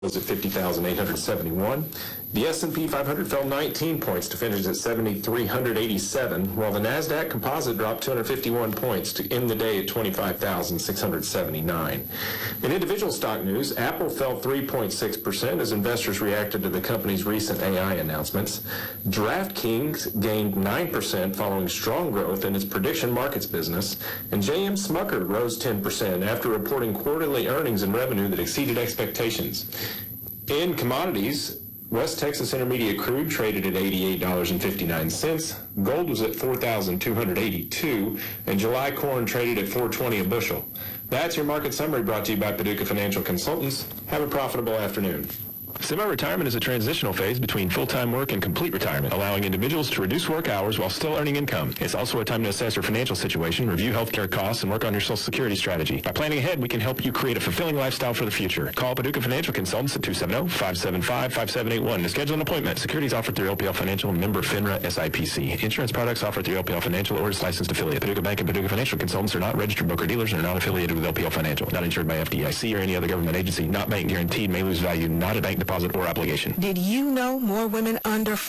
was at 50,871. The S&P 500 fell 19 points to finish at 7,387, while the NASDAQ Composite dropped 251 points to end the day at 25,679. In individual stock news, Apple fell 3.6% as investors reacted to the company's recent AI announcements. DraftKings gained 9% following strong growth in its prediction markets business, and J.M. Smucker rose 10% after reporting quarterly earnings and revenue that exceeded expectations. In commodities, West Texas Intermediate crude traded at $88.59. Gold was at $4,282, and July corn traded at $4.20 a bushel. That's your market summary brought to you by Paducah Financial Consultants. Have a profitable afternoon. Semi-retirement is a transitional phase between full-time work and complete retirement, allowing individuals to reduce work hours while still earning income. It's also a time to assess your financial situation, review healthcare costs, and work on your Social Security strategy. By planning ahead, we can help you create a fulfilling lifestyle for the future. Call Paducah Financial Consultants at 270-575-5781 to schedule an appointment. Securities offered through LPL Financial, member FINRA SIPC. Insurance products offered through LPL Financial or its licensed affiliate. Paducah Bank and Paducah Financial Consultants are not registered broker-dealers and are not affiliated with LPL Financial. Not insured by FDIC or any other government agency. Not bank guaranteed. May lose value. Not a bank deposit or obligation. Did you know more women under